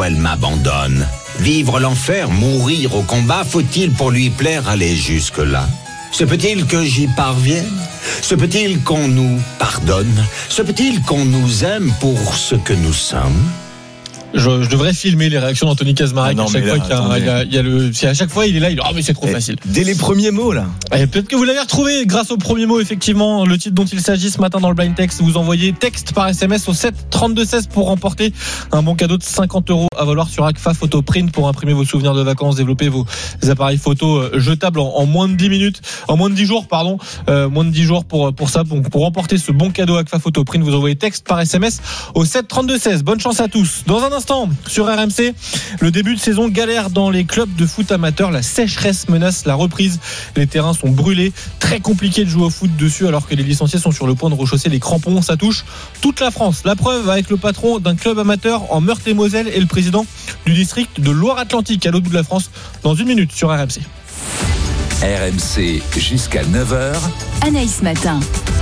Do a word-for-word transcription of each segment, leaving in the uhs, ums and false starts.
elle m'abandonne. Vivre l'enfer, mourir au combat, faut-il pour lui plaire aller jusque-là ? Se peut-il que j'y parvienne ? Se peut-il qu'on nous pardonne ? Se peut-il qu'on nous aime pour ce que nous sommes ? Je, je devrais filmer les réactions d'Anthony Kaczmarek ah non, à chaque là, fois qu'il y a, il y a, il y a le, si à chaque fois il est là, il dit, oh mais c'est trop et facile. Dès les premiers mots là. Et peut-être que vous l'avez retrouvé grâce aux premiers mots, effectivement, le titre dont il s'agit ce matin dans le blind text. Vous envoyez texte par S M S au sept trente-deux seize pour remporter un bon cadeau de cinquante euros à valoir sur Agfa Photoprint pour imprimer vos souvenirs de vacances, développer vos appareils photo jetables en, en moins de dix minutes, en moins de dix jours, pardon, euh, moins de dix jours pour pour ça. Donc pour remporter ce bon cadeau Agfa Photoprint, vous envoyez texte par S M S au sept trente-deux seize. Bonne chance à tous. Dans un instant sur R M C, le début de saison galère dans les clubs de foot amateurs. La sécheresse menace la reprise. Les terrains sont brûlés. Très compliqué de jouer au foot dessus alors que les licenciés sont sur le point de rechausser les crampons. Ça touche toute la France. La preuve avec le patron d'un club amateur en Meurthe-et-Moselle et le président du district de Loire-Atlantique à l'autre bout de la France. Dans une minute sur R M C. R M C jusqu'à neuf heures. Anaïs Matin.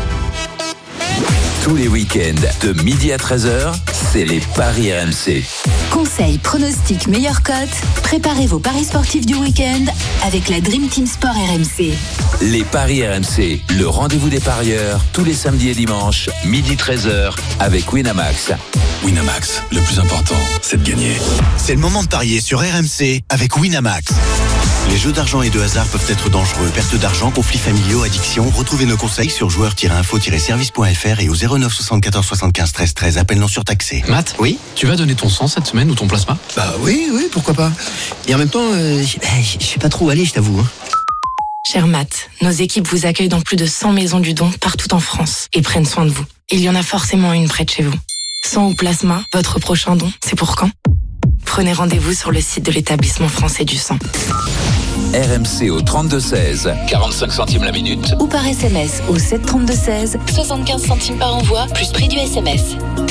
Tous les week-ends de midi à treize heures, c'est les paris R M C. Conseils, pronostics, meilleures cotes. Préparez vos paris sportifs du week-end avec la Dream Team Sport R M C. Les paris R M C, le rendez-vous des parieurs, tous les samedis et dimanches, midi treize heures, avec Winamax. Winamax, le plus important, c'est de gagner. C'est le moment de parier sur R M C avec Winamax. Les jeux d'argent et de hasard peuvent être dangereux. Perte d'argent, conflits familiaux, addiction. Retrouvez nos conseils sur joueurs tiret info tiret service point f r et au zéro neuf soixante-quatorze soixante-quinze treize treize. Appel non surtaxé. Matt, oui, tu vas donner ton sang cette semaine ou ton plasma ? Bah oui, oui, pourquoi pas. Et en même temps, euh, je sais pas trop où aller, je t'avoue. Hein. Cher Matt, nos équipes vous accueillent dans plus de cent maisons du don partout en France et prennent soin de vous. Il y en a forcément une près de chez vous. Sang ou plasma, votre prochain don, c'est pour quand ? Prenez rendez-vous sur le site de l'établissement français du sang. R M C au trente-deux seize, quarante-cinq centimes la minute. Ou par S M S au sept trente-deux seize. soixante-quinze centimes par envoi, plus prix du S M S.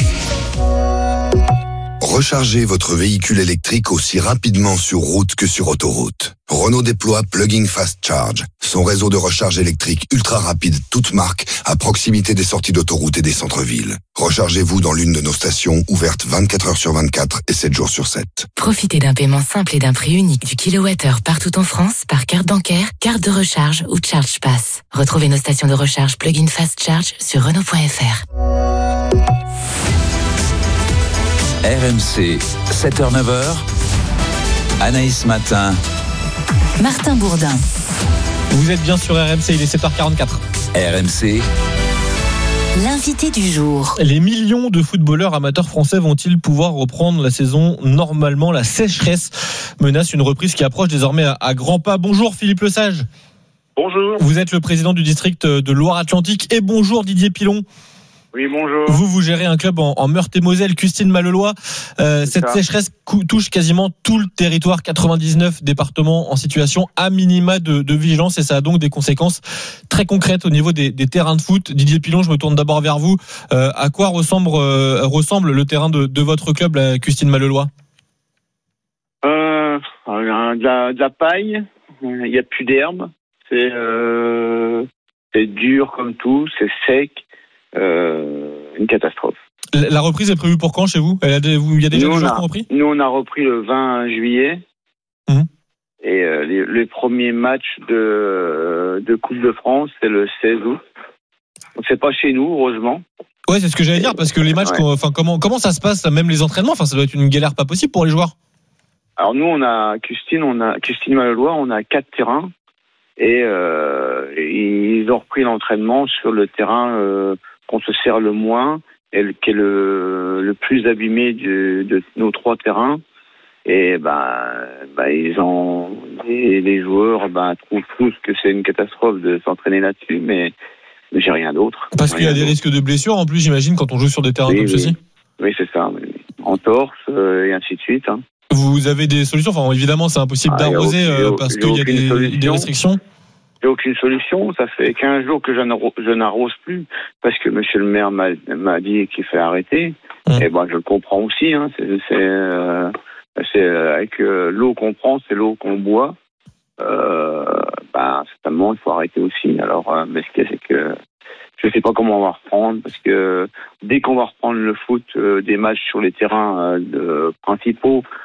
Rechargez votre véhicule électrique aussi rapidement sur route que sur autoroute. Renault déploie Plug-in Fast Charge, son réseau de recharge électrique ultra rapide, toute marque, à proximité des sorties d'autoroute et des centres-villes. Rechargez-vous dans l'une de nos stations, ouvertes vingt-quatre heures sur vingt-quatre et sept jours sur sept. Profitez d'un paiement simple et d'un prix unique du kilowattheure partout en France par carte bancaire, carte de recharge ou Charge Pass. Retrouvez nos stations de recharge Plug-in Fast Charge sur Renault point f r. R M C, sept heures neuf heures. Anaïs Matin. Martin Bourdin. Vous êtes bien sur R M C, il est sept heures quarante-quatre. R M C. L'invité du jour. Les millions de footballeurs amateurs français vont-ils pouvoir reprendre la saison normalement ? La sécheresse menace une reprise qui approche désormais à, à grands pas. Bonjour Philippe Lesage. Bonjour. Vous êtes le président du district de Loire-Atlantique. Et bonjour Didier Pilon. Oui, bonjour. Vous, vous gérez un club en, en Meurthe-et-Moselle, Custine-Mallelois. Euh, cette ça. sécheresse cou- touche quasiment tout le territoire, quatre-vingt-dix-neuf départements en situation à minima de, de vigilance, et ça a donc des conséquences très concrètes au niveau des, des terrains de foot. Didier Pilon, je me tourne d'abord vers vous. Euh, à quoi ressemble, euh, ressemble le terrain de, de votre club, la Custine-Mallelois ? euh, de, la, de la paille, il n'y a plus d'herbe, c'est, euh, c'est dur comme tout, c'est sec. Euh, une catastrophe. La reprise est prévue pour quand chez vous ? Il y a, des, il y a déjà nous des joueurs qui ont repris ? Nous, on a repris le vingt juillet. Mmh. Et euh, les, les premiers matchs de, de Coupe de France, c'est le seize août. C'est pas chez nous, heureusement. Ouais, c'est ce que j'allais dire, parce que les matchs, ouais. enfin, comment, comment ça se passe, même les entraînements, enfin, ça doit être une galère pas possible pour les joueurs. Alors nous, on a Custine, on a Custine-Mallelois, on a quatre terrains. Et euh, ils ont repris l'entraînement sur le terrain euh, qu'on se sert le moins et le, qui est le, le plus abîmé du, de nos trois terrains. Et ben, ben ils ont et les joueurs ben trouvent tous que c'est une catastrophe de s'entraîner là-dessus, mais, mais j'ai rien d'autre. Parce qu'il y a des d'autre. risques de blessures en plus, j'imagine, quand on joue sur des terrains oui, comme oui. ceci. Oui, c'est ça. En torse euh, et ainsi de suite. Hein. Vous avez des solutions ? Enfin, évidemment, c'est impossible ah, d'arroser aucun, euh, parce qu'il y a des, des restrictions. Il n'y a aucune solution. Ça fait quinze jours que je n'arrose plus parce que monsieur le maire m'a, m'a dit qu'il fait arrêter. Mmh. Et ben, je le comprends aussi. Hein. C'est, c'est, euh, c'est avec euh, l'eau qu'on prend, c'est l'eau qu'on boit. Euh, ben, certainement, il faut arrêter aussi. Alors, euh, mais ce qu'il y a, c'est que je ne sais pas comment on va reprendre parce que dès qu'on va reprendre le foot, euh, des matchs sur les terrains euh, de, principaux,